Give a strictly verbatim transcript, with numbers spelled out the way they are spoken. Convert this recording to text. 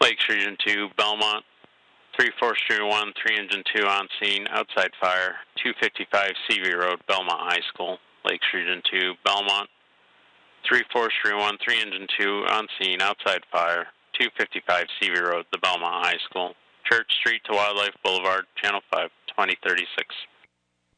Lakes Region two, Belmont. three four Street one, three Engine two on scene, outside fire. two fifty-five C V Road, Belmont High School. Lakes Region two, Belmont. three four Street one, three Engine two on scene, outside fire. two fifty-five C V Road, the Belmont High School. Church Street to Wildlife Boulevard, Channel five, twenty thirty-six.